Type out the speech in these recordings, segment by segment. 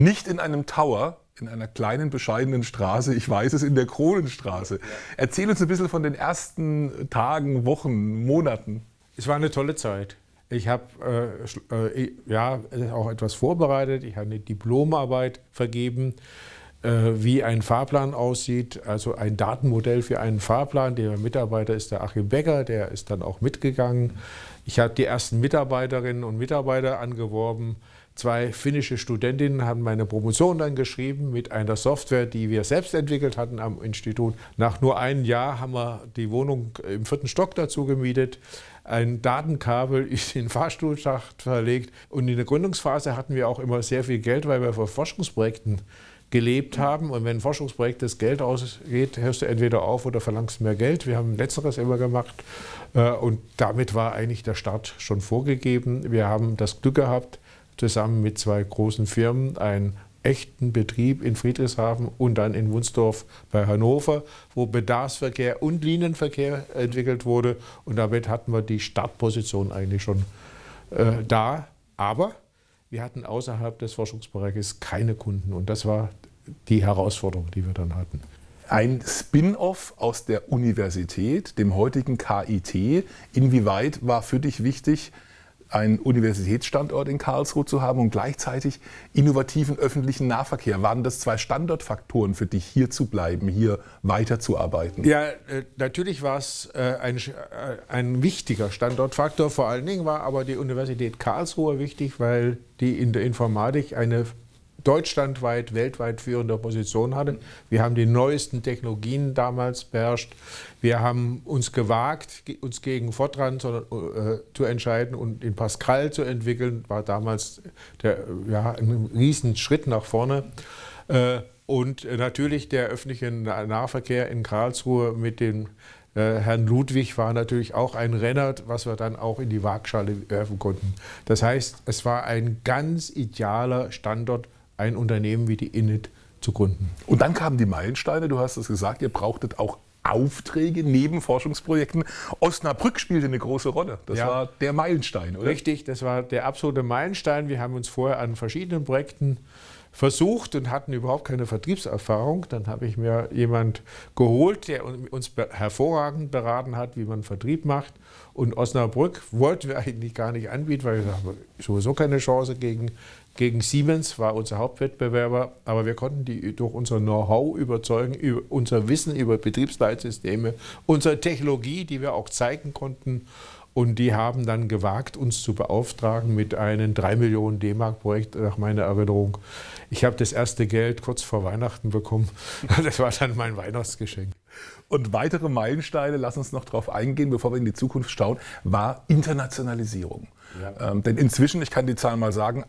Nicht in einem Tower, in einer kleinen, bescheidenen Straße, ich weiß es, in der Kronenstraße. Erzähl uns ein bisschen von den ersten Tagen, Wochen, Monaten. Es war eine tolle Zeit. Ich habe auch etwas vorbereitet. Ich habe eine Diplomarbeit vergeben, wie ein Fahrplan aussieht, also ein Datenmodell für einen Fahrplan. Der Mitarbeiter ist der Achim Becker, der ist dann auch mitgegangen. Ich habe die ersten Mitarbeiterinnen und Mitarbeiter angeworben. 2 finnische Studentinnen haben meine Promotion dann geschrieben mit einer Software, die wir selbst entwickelt hatten am Institut. Nach nur einem Jahr haben wir die Wohnung im 4. Stock dazu gemietet, ein Datenkabel in den Fahrstuhlschacht verlegt. Und in der Gründungsphase hatten wir auch immer sehr viel Geld, weil wir von Forschungsprojekten gelebt haben. Und wenn ein Forschungsprojekt das Geld ausgeht, hörst du entweder auf oder verlangst mehr Geld. Wir haben Letzteres immer gemacht. Und damit war eigentlich der Start schon vorgegeben. Wir haben das Glück gehabt, zusammen mit 2 großen Firmen einen echten Betrieb in Friedrichshafen und dann in Wunsdorf bei Hannover, wo Bedarfsverkehr und Linienverkehr entwickelt wurde. Und damit hatten wir die Startposition eigentlich schon da. Aber wir hatten außerhalb des Forschungsbereiches keine Kunden. Und das war die Herausforderung, die wir dann hatten. Ein Spin-off aus der Universität, dem heutigen KIT. Inwieweit war für dich wichtig, einen Universitätsstandort in Karlsruhe zu haben und gleichzeitig innovativen öffentlichen Nahverkehr? Waren das 2 Standortfaktoren für dich, hier zu bleiben, hier weiterzuarbeiten? Ja, natürlich war es ein wichtiger Standortfaktor. Vor allen Dingen war aber die Universität Karlsruhe wichtig, weil die in der Informatik eine deutschlandweit, weltweit führende Position hatte. Wir haben die neuesten Technologien damals beherrscht. Wir haben uns gewagt, uns gegen Fortran zu entscheiden und in Pascal zu entwickeln. War damals ein riesen Schritt nach vorne. Und natürlich der öffentliche Nahverkehr in Karlsruhe mit dem Herrn Ludwig war natürlich auch ein Renner, was wir dann auch in die Waagschale werfen konnten. Das heißt, es war ein ganz idealer Standort, ein Unternehmen wie die Innit zu gründen. Und dann kamen die Meilensteine, du hast es gesagt, ihr brauchtet auch Aufträge neben Forschungsprojekten. Osnabrück spielte eine große Rolle. Das war der Meilenstein, oder? Richtig, das war der absolute Meilenstein. Wir haben uns vorher an verschiedenen Projekten versucht und hatten überhaupt keine Vertriebserfahrung. Dann habe ich mir jemand geholt, der uns hervorragend beraten hat, wie man Vertrieb macht. Und Osnabrück wollten wir eigentlich gar nicht anbieten, weil wir haben sowieso keine Chance gegen Siemens, war unser Hauptwettbewerber. Aber wir konnten die durch unser Know-how überzeugen, über unser Wissen über Betriebsleitsysteme, unsere Technologie, die wir auch zeigen konnten. Und die haben dann gewagt, uns zu beauftragen mit einem 3 Millionen D-Mark-Projekt, nach meiner Erinnerung. Ich habe das erste Geld kurz vor Weihnachten bekommen. Das war dann mein Weihnachtsgeschenk. Und weitere Meilensteine, lass uns noch darauf eingehen, bevor wir in die Zukunft schauen, war Internationalisierung. Ja. Denn inzwischen, ich kann die Zahl mal sagen,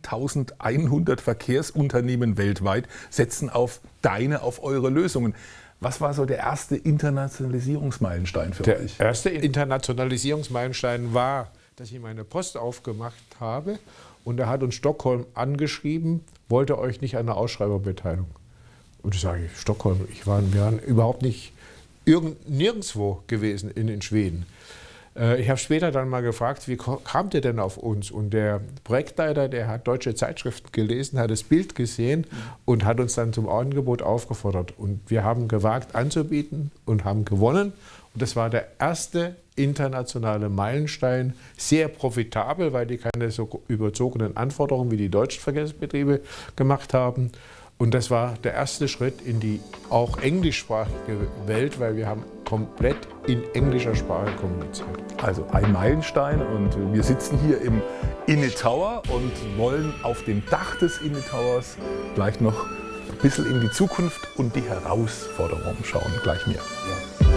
1100 Verkehrsunternehmen weltweit setzen auf eure Lösungen. Was war so der erste Internationalisierungsmeilenstein für euch? Der erste Internationalisierungsmeilenstein war, dass ich meine Post aufgemacht habe und da hat uns Stockholm angeschrieben, wollt ihr euch nicht an der Ausschreibung beteiligen? Und ich sage, Stockholm, wir waren überhaupt nicht nirgendwo gewesen in Schweden. Ich habe später dann mal gefragt, wie kamt ihr denn auf uns? Und der Projektleiter, der hat deutsche Zeitschriften gelesen, hat das Bild gesehen und hat uns dann zum Angebot aufgefordert. Und wir haben gewagt anzubieten und haben gewonnen. Und das war der erste internationale Meilenstein, sehr profitabel, weil die keine so überzogenen Anforderungen wie die deutschen Verkehrsbetriebe gemacht haben. Und das war der erste Schritt in die auch englischsprachige Welt, weil wir haben komplett in englischer Sprache kommuniziert. Also ein Meilenstein und wir sitzen hier im Innit Tower und wollen auf dem Dach des Innit Towers gleich noch ein bisschen in die Zukunft und die Herausforderungen schauen. Gleich mehr. Ja.